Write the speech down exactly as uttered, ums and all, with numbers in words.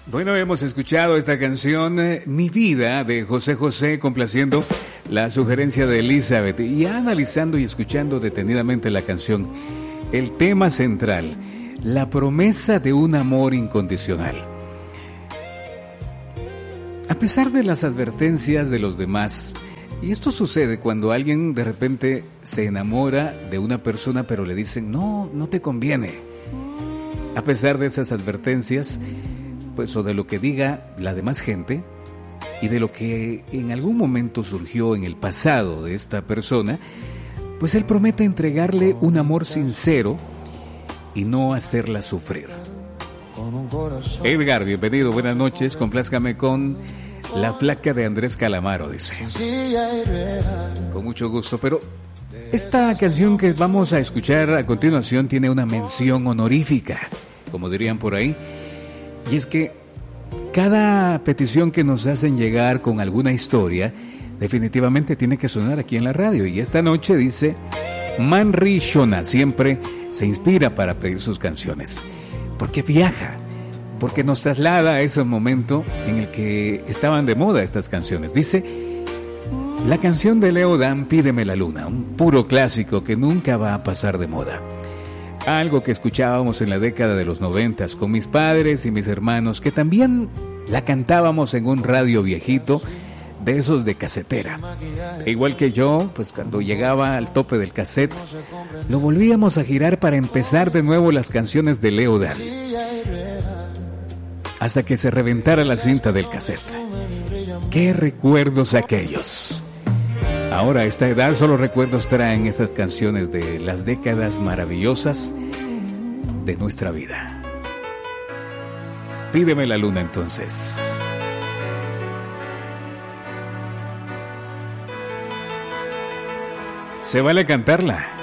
Bueno, hemos escuchado esta canción, eh, Mi Vida, de José José, complaciendo la sugerencia de Elizabeth. Y ya analizando y escuchando detenidamente la canción, el tema central, la promesa de un amor incondicional. A pesar de las advertencias de los demás, y esto sucede cuando alguien de repente se enamora de una persona, pero le dicen, no, no te conviene. A pesar de esas advertencias, pues, o de lo que diga la demás gente, y de lo que en algún momento surgió en el pasado de esta persona, pues él promete entregarle un amor sincero y no hacerla sufrir. Edgar, bienvenido, buenas noches, complázcame con La Flaca de Andrés Calamaro, dice. Con mucho gusto, pero esta canción que vamos a escuchar a continuación tiene una mención honorífica, como dirían por ahí, y es que cada petición que nos hacen llegar con alguna historia definitivamente tiene que sonar aquí en la radio, y esta noche dice Manri Shona siempre se inspira para pedir sus canciones porque viaja, porque nos traslada a ese momento en el que estaban de moda estas canciones. Dice la canción de Leo Dan, Pídeme la Luna, un puro clásico que nunca va a pasar de moda. Algo que escuchábamos en la década de los noventas con mis padres y mis hermanos, que también la cantábamos en un radio viejito, de esos de casetera. E igual que yo, pues cuando llegaba al tope del cassette, lo volvíamos a girar para empezar de nuevo las canciones de Leo Dan, hasta que se reventara la cinta del cassette. ¡Qué recuerdos aquellos! Ahora, a esta edad, solo recuerdos traen esas canciones de las décadas maravillosas de nuestra vida. Pídeme la luna, entonces. Se vale cantarla.